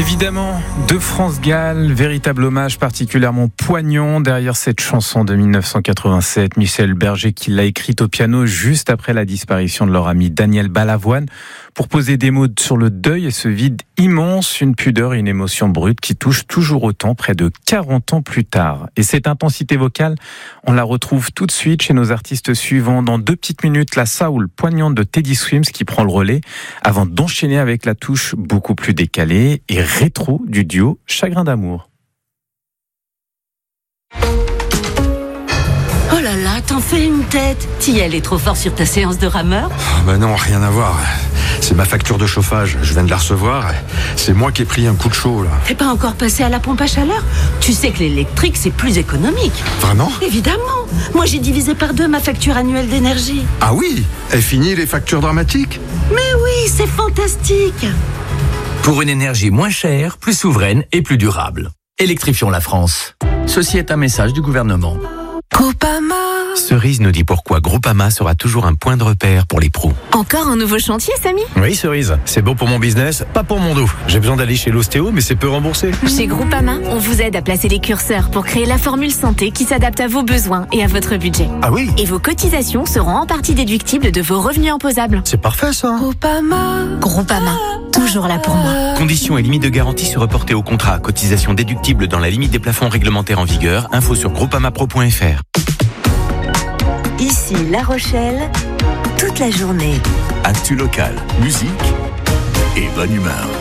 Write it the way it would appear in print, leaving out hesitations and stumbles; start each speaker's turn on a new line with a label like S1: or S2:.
S1: Évidemment, de France Gall, véritable hommage particulièrement poignant derrière cette chanson de 1987. Michel Berger qui l'a écrite au piano juste après la disparition de leur ami Daniel Balavoine pour poser des mots sur le deuil et ce vide immense, une pudeur et une émotion brute qui touche toujours autant près de 40 ans plus tard. Et cette intensité vocale, on la retrouve tout de suite chez nos artistes suivants. Dans 2 petites minutes, la soul poignante de Teddy Swims qui prend le relais avant d'enchaîner avec la touche beaucoup plus décalée et rétro du duo Chagrin d'amour.
S2: Oh là là, t'en fais une tête. Tiel est trop fort sur ta séance de rameur.
S3: Bah non, rien à voir. C'est ma facture de chauffage, je viens de la recevoir. C'est moi qui ai pris un coup de chaud là.
S2: T'es pas encore passé à la pompe à chaleur? Tu sais que l'électrique c'est plus économique.
S3: Vraiment?
S2: Évidemment. Moi j'ai divisé par 2 ma facture annuelle d'énergie.
S3: Ah oui? Est fini les factures dramatiques?
S2: Mais oui, c'est fantastique.
S4: Pour une énergie moins chère, plus souveraine et plus durable. Électrifions la France. Ceci est un message du gouvernement.
S5: Groupama.
S6: Cerise nous dit pourquoi Groupama sera toujours un point de repère pour les pros.
S5: Encore un nouveau chantier, Samy?
S7: Oui, Cerise, c'est bon pour mon business, pas pour mon dos. J'ai besoin d'aller chez l'ostéo, mais c'est peu remboursé.
S5: Chez Groupama, on vous aide à placer les curseurs pour créer la formule santé qui s'adapte à vos besoins et à votre budget.
S7: Ah oui?
S5: Et vos cotisations seront en partie déductibles de vos revenus imposables.
S7: C'est parfait ça.
S5: Groupama, toujours là pour moi.
S6: Conditions et limites de garantie se reporter au contrat. Cotisation déductible dans la limite des plafonds réglementaires en vigueur. Info sur groupamapro.fr.
S8: Ici La Rochelle, toute la journée.
S4: Actu local, musique et bonne humeur.